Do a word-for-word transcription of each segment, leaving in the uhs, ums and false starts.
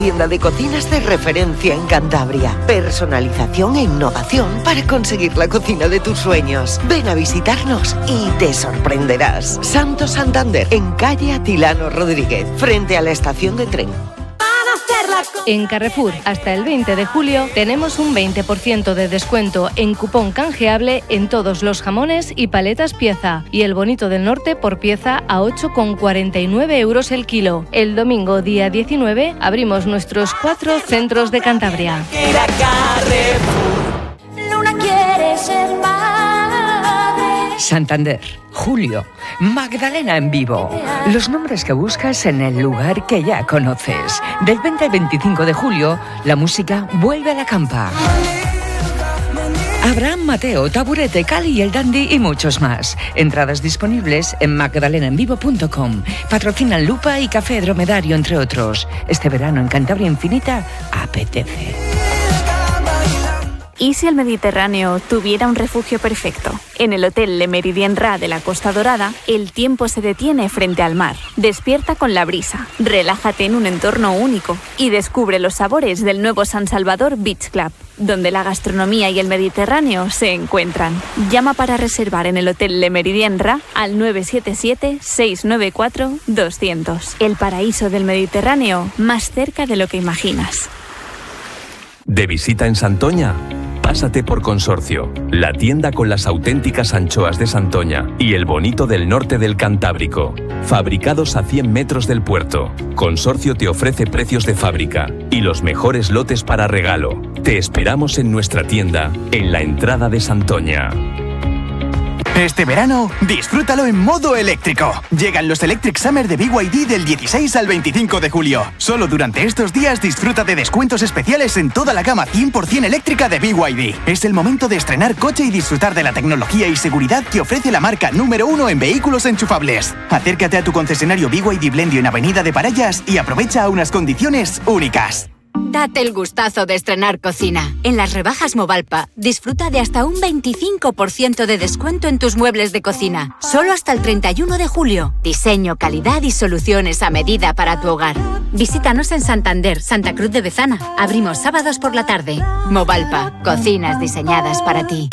Tienda de cocinas de referencia en Cantabria. Personalización e innovación para conseguir la cocina de tus sueños. Ven a visitarnos y te sorprenderás. Santo Santander, en calle Atilano Rodríguez, frente a la estación de tren. En Carrefour, hasta el veinte de julio, tenemos un veinte por ciento de descuento en cupón canjeable en todos los jamones y paletas pieza. Y el bonito del norte por pieza a ocho con cuarenta y nueve euros el kilo. El domingo, día diecinueve, abrimos nuestros cuatro centros de Cantabria. Santander, Julio, Magdalena en vivo. Los nombres que buscas en el lugar que ya conoces. Del veinte al veinticinco de julio, la música vuelve a la campa. Abraham Mateo, Taburete, Cali y el Dandy y muchos más. Entradas disponibles en magdalena en vivo punto com. Patrocinan Lupa y Café Dromedario, entre otros. Este verano en Cantabria Infinita apetece. ¿Y si el Mediterráneo tuviera un refugio perfecto? En el Hotel Le Méridien Ra de la Costa Dorada, el tiempo se detiene frente al mar. Despierta con la brisa, relájate en un entorno único y descubre los sabores del nuevo San Salvador Beach Club, donde la gastronomía y el Mediterráneo se encuentran. Llama para reservar en el Hotel Le Méridien Ra al nueve siete siete, seis nueve cuatro, dos cero cero. El paraíso del Mediterráneo, más cerca de lo que imaginas. ¿De visita en Santoña? Pásate por Consorcio, la tienda con las auténticas anchoas de Santoña y el bonito del norte del Cantábrico. Fabricados a cien metros del puerto, Consorcio te ofrece precios de fábrica y los mejores lotes para regalo. Te esperamos en nuestra tienda, en la entrada de Santoña. Este verano, disfrútalo en modo eléctrico. Llegan los Electric Summer de B Y D del dieciséis al veinticinco de julio. Solo durante estos días disfruta de descuentos especiales en toda la gama cien por ciento eléctrica de B Y D. Es el momento de estrenar coche y disfrutar de la tecnología y seguridad que ofrece la marca número uno en vehículos enchufables. Acércate a tu concesionario B Y D Blendio en Avenida de Parallas y aprovecha unas condiciones únicas. Date el gustazo de estrenar cocina. En las rebajas Movalpa, disfruta de hasta un veinticinco por ciento de descuento en tus muebles de cocina. Solo hasta el treinta y uno de julio. Diseño, calidad y soluciones a medida para tu hogar. Visítanos en Santander, Santa Cruz de Bezana. Abrimos sábados por la tarde. Movalpa, cocinas diseñadas para ti.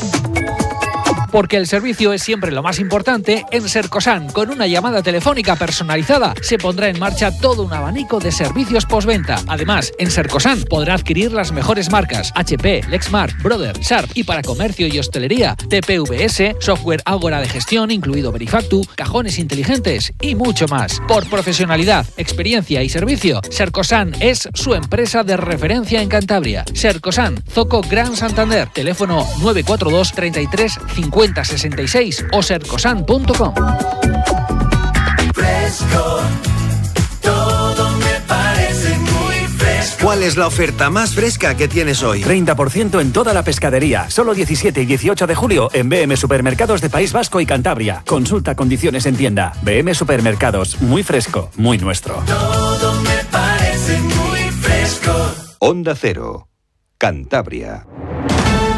Porque el servicio es siempre lo más importante, en Sercosan, con una llamada telefónica personalizada, se pondrá en marcha todo un abanico de servicios postventa. Además, en Sercosan podrá adquirir las mejores marcas H P, Lexmark, Brother, Sharp y para comercio y hostelería, T P V S, software Ágora de gestión, incluido Verifactu, cajones inteligentes y mucho más. Por profesionalidad, experiencia y servicio, Sercosan es su empresa de referencia en Cantabria. Sercosan, Zoco Gran Santander, teléfono nueve cuatro dos, treinta y tres, cincuenta sesenta y seis o sercosan punto com. Fresco, todo me parece muy fresco. ¿Cuál es la oferta más fresca que tienes hoy? treinta por ciento en toda la pescadería. Solo diecisiete y dieciocho de julio en B M Supermercados de País Vasco y Cantabria. Consulta condiciones en tienda. B M Supermercados, muy fresco, muy nuestro. Todo me parece muy fresco. Onda Cero, Cantabria.